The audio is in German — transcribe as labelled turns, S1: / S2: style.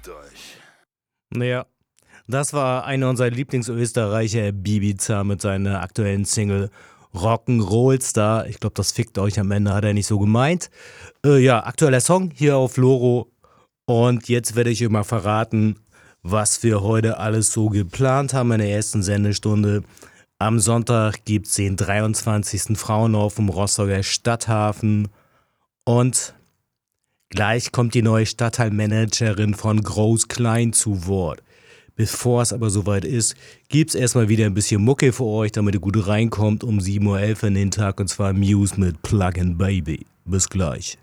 S1: Fickt euch.
S2: Naja, das war einer unserer Lieblingsösterreicher, Bibiza, mit seiner aktuellen Single Rock'n'Roll Star. Ich glaube, das fickt euch am Ende, hat er nicht so gemeint. Ja, aktueller Song hier auf Loro. Und jetzt werde ich euch mal verraten, was wir heute alles so geplant haben in der ersten Sendestunde. Am Sonntag gibt es den 23. Frauenlauf im Rostocker Stadthafen. Und gleich kommt die neue Stadtteilmanagerin von Groß Klein zu Wort. Bevor es aber soweit ist, gibt es erstmal wieder ein bisschen Mucke für euch, damit ihr gut reinkommt um 7:11 Uhr in den Tag, und zwar Muse mit Plug-in Baby. Bis gleich.